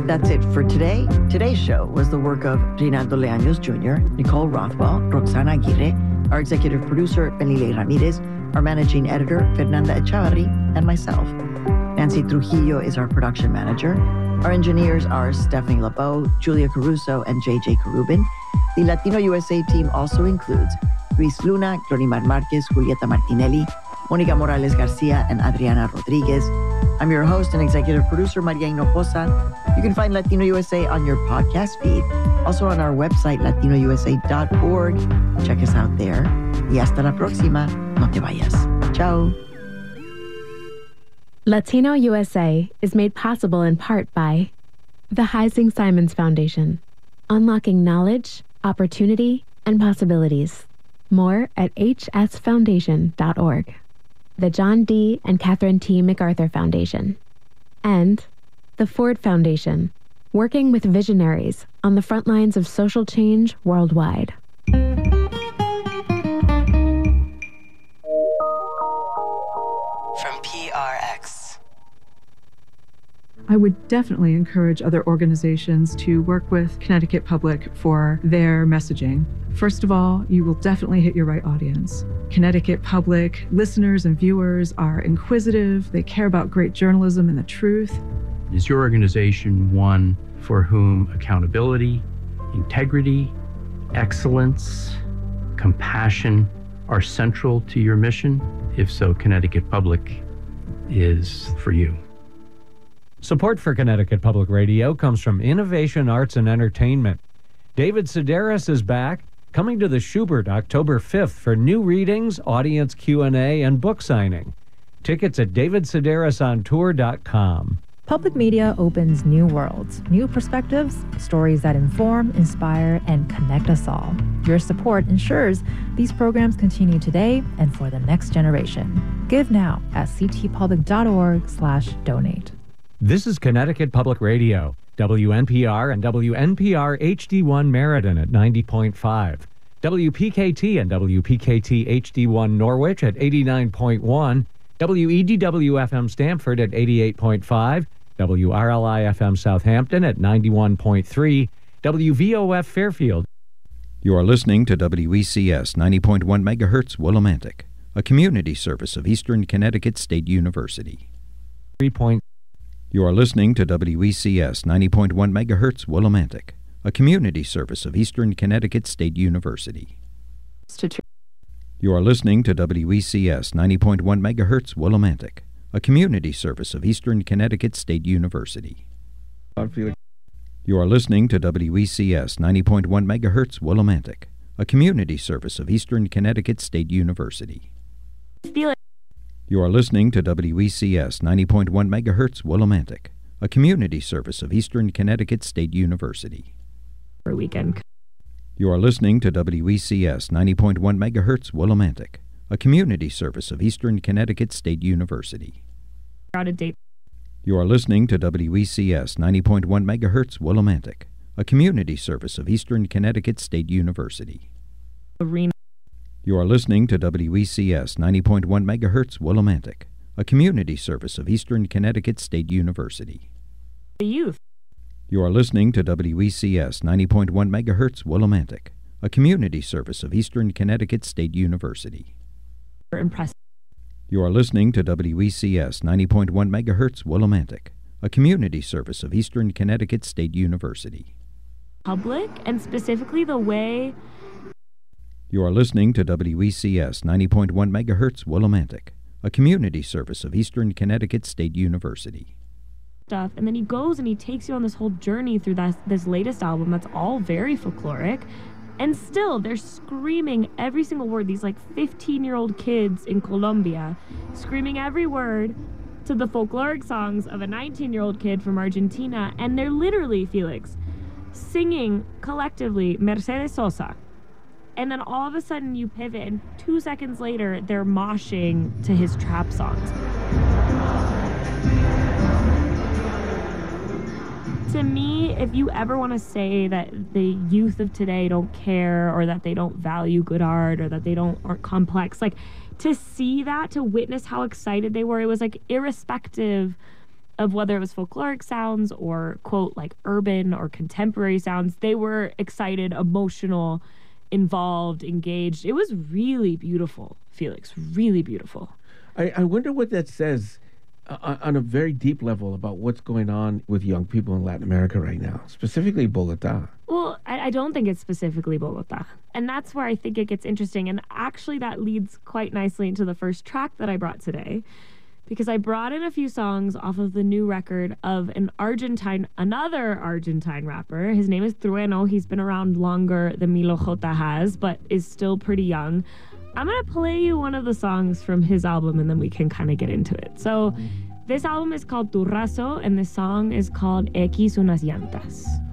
That's it for today. Today's show was the work of Reynaldo Leaños Jr., Nicole Rothwell, Roxana Aguirre, our executive producer, Benile Ramirez, our managing editor, Fernanda Echavarri, and myself. Nancy Trujillo is our production manager. Our engineers are Stephanie LeBeau, Julia Caruso, and JJ Carubin. The Latino USA team also includes Luis Luna, Glorimar Marquez, Julieta Martinelli, Monica Morales Garcia, and Adriana Rodriguez. I'm your host and executive producer, Maria Hinojosa. You can find Latino USA on your podcast feed, also on our website, latinousa.org. Check us out there. Y hasta la próxima. No te vayas. Ciao. Latino USA is made possible in part by the Heising Simons Foundation, unlocking knowledge, opportunity, and possibilities. More at hsfoundation.org. The John D. and Catherine T. MacArthur Foundation, and the Ford Foundation, working with visionaries on the front lines of social change worldwide. From PRX. I would definitely encourage other organizations to work with Connecticut Public for their messaging. First of all, you will definitely hit your right audience. Connecticut Public listeners and viewers are inquisitive. They care about great journalism and the truth. Is your organization one for whom accountability, integrity, excellence, compassion are central to your mission? If so, Connecticut Public is for you. Support for Connecticut Public Radio comes from Innovation Arts and Entertainment. David Sedaris is back, coming to the Schubert October 5th for new readings, audience Q&A, and book signing. Tickets at davidsedarisontour.com. Public media opens new worlds, new perspectives, stories that inform, inspire, and connect us all. Your support ensures these programs continue today and for the next generation. Give now at ctpublic.org/donate. This is Connecticut Public Radio, WNPR and WNPR HD1 Meriden at 90.5, WPKT and WPKT HD1 Norwich at 89.1, WEDW-FM Stamford at 88.5, WRLI-FM Southampton at 91.3, WVOF Fairfield. You are listening to WECS 90.1 MHz Willimantic, a community service of Eastern Connecticut State University. 3. You are listening to WECS 90.1 MHz Willimantic, a community service of Eastern Connecticut State University. You are listening to WECS 90.1 MHz Willimantic, a community service of Eastern Connecticut State University. You are listening to WECS 90.1 MHz Willimantic, a community service of Eastern Connecticut State University. You are listening to WECS 90.1 MHz Willimantic, a community service of Eastern Connecticut State University. For weekend. You are listening to WECS 90.1 MHz Willimantic, a community service of Eastern Connecticut State University. Out of date. You are listening to WECS 90.1 MHz Willimantic, a community service of Eastern Connecticut State University. Arena. You are listening to WECS 90.1 MHz Willimantic, a community service of Eastern Connecticut State University. The youth. You are listening to WECS 90.1 MHz Willimantic, a community service of Eastern Connecticut State University. Impressive. You are listening to WECS 90.1 MHz Willimantic, a community service of Eastern Connecticut State University. Public, and specifically the way... You are listening to WECS 90.1 MHz Willimantic, a community service of Eastern Connecticut State University. Stuff, and then he goes and he takes you on this whole journey through this latest album that's all very folkloric, and still they're screaming every single word. These like 15-year-old kids in Colombia screaming every word to the folkloric songs of a 19-year-old kid from Argentina, and they're literally, Felix, singing collectively Mercedes Sosa. And then all of a sudden you pivot, and 2 seconds later, they're moshing to his trap songs. To me, if you ever want to say that the youth of today don't care, or that they don't value good art, or that they aren't complex, like, to see that, to witness how excited they were, it was like irrespective of whether it was folkloric sounds or, quote, like urban or contemporary sounds. They were excited, emotional, involved, engaged. It was really beautiful, Felix, really beautiful. I wonder what that says on a very deep level about what's going on with young people in Latin America right now, specifically Bogota. Well, I don't think it's specifically Bogota. And that's where I think it gets interesting. And actually, that leads quite nicely into the first track that I brought today, because I brought in a few songs off of the new record of another Argentine rapper. His name is Trueno. He's been around longer than Milo J has, but is still pretty young. I'm going to play you one of the songs from his album, and then we can kind of get into it. So this album is called Turrazo, and this song is called X Unas Llantas.